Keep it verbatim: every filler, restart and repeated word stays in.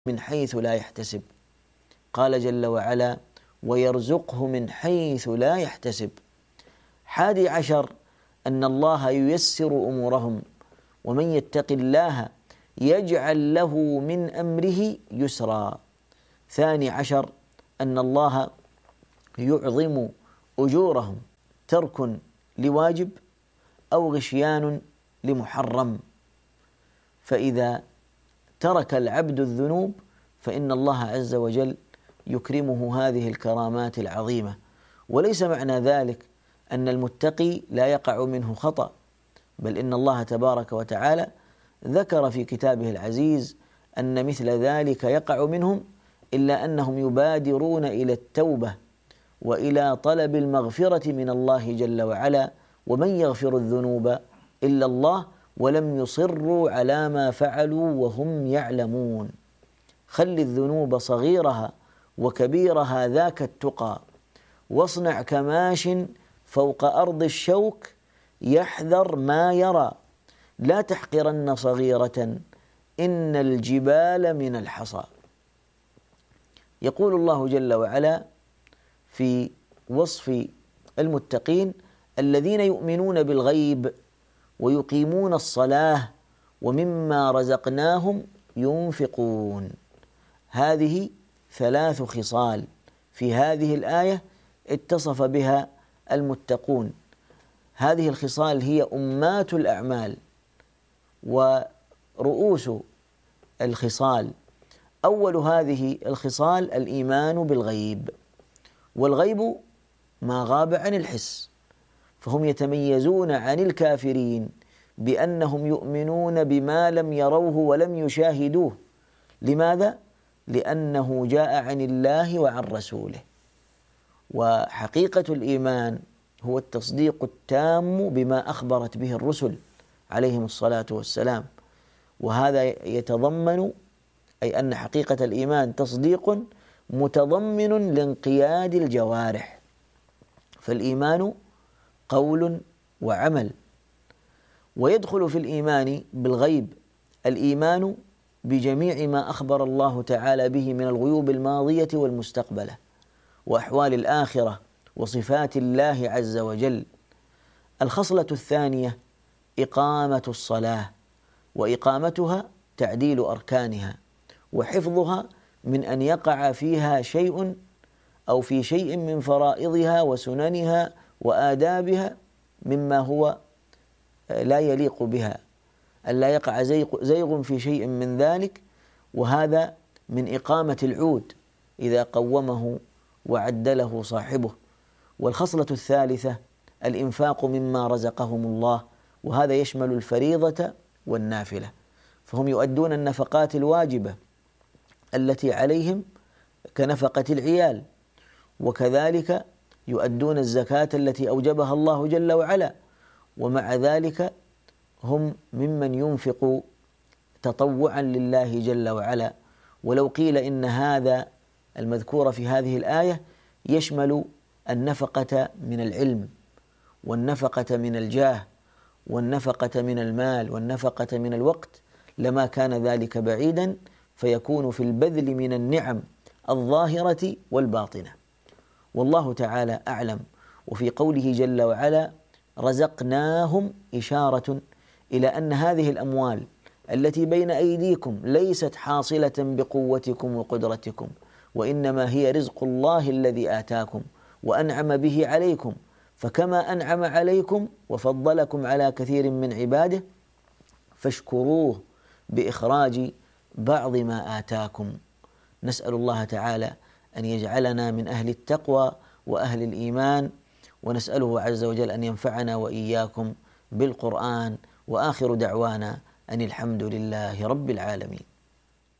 من حيث لا يحتسب. قال جل وعلا: ويرزقه من حيث لا يحتسب. حادي عشر أن الله ييسر أمورهم، ومن يتق الله يجعل له من أمره يسرا. ثاني عشر أن الله يعظم أجورهم، ترك لواجب أو غشيان لمحرم، فإذا ترك العبد الذنوب فإن الله عز وجل يكرمه هذه الكرامات العظيمة. وليس معنى ذلك أن المتقي لا يقع منه خطأ، بل إن الله تبارك وتعالى ذكر في كتابه العزيز أن مثل ذلك يقع منهم، إلا أنهم يبادرون إلى التوبة وإلى طلب المغفرة من الله جل وعلا، ومن يغفر الذنوب إلا الله، ولم يصروا على ما فعلوا وهم يعلمون. خل الذنوب صغيرها وكبيرها ذاك التقى، واصنع كماش فوق أرض الشوك يحذر ما يرى، لا تحقرن صغيرة إن الجبال من الحصى. يقول الله جل وعلا في وصف المتقين: الذين يؤمنون بالغيب ويقيمون الصلاة ومما رزقناهم ينفقون. هذه ثلاث خصال في هذه الآية اتصف بها المتقون. هذه الخصال هي أمات الأعمال ورؤوس الخصال. أول هذه الخصال الإيمان بالغيب، والغيب ما غاب عن الحس، فهم يتميزون عن الكافرين بأنهم يؤمنون بما لم يروه ولم يشاهدوه. لماذا؟ لأنه جاء عن الله وعن رسوله. وحقيقة الإيمان هو التصديق التام بما أخبرت به الرسل عليهم الصلاة والسلام، وهذا يتضمن أي أن حقيقة الإيمان تصديق متضمن لانقياد الجوارح، فالإيمان قول وعمل. ويدخل في الإيمان بالغيب الإيمان بجميع ما أخبر الله تعالى به من الغيوب الماضية والمستقبلة وأحوال الآخرة وصفات الله عز وجل. الخصلة الثانية إقامة الصلاة، وإقامتها تعديل أركانها وحفظها من أن يقع فيها شيء أو في شيء من فرائضها وسننها وآدابها مما هو لا يليق بها، ألا يقع زيغ في شيء من ذلك، وهذا من إقامة العود إذا قومه وعدله صاحبه. والخصلة الثالثة الإنفاق مما رزقهم الله، وهذا يشمل الفريضة والنافلة، فهم يؤدون النفقات الواجبة التي عليهم كنفقة العيال، وكذلك يؤدون الزكاة التي أوجبها الله جل وعلا، ومع ذلك هم ممن ينفق تطوعا لله جل وعلا. ولو قيل إن هذا المذكور في هذه الآية يشمل النفقة من العلم والنفقة من الجاه والنفقة من المال والنفقة من الوقت لما كان ذلك بعيدا، فيكون في البذل من النعم الظاهرة والباطنة. والله تعالى أعلم. وفي قوله جل وعلا رزقناهم إشارة إلى أن هذه الأموال التي بين أيديكم ليست حاصلة بقوتكم وقدرتكم، وإنما هي رزق الله الذي آتاكم وأنعم به عليكم، فكما أنعم عليكم وفضلكم على كثير من عباده فاشكروه بإخراج بعض ما آتاكم. نسأل الله تعالى أن يجعلنا من أهل التقوى وأهل الإيمان، ونسأله عز وجل أن ينفعنا وإياكم بالقرآن. وآخر دعوانا أن الحمد لله رب العالمين.